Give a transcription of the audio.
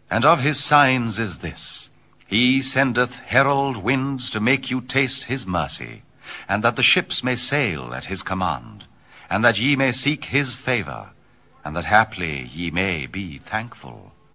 And of his signs is this: He sendeth herald winds to make you taste his mercy, and that the ships may sail at his command, and that ye may seek his favor, and that haply ye may be thankful.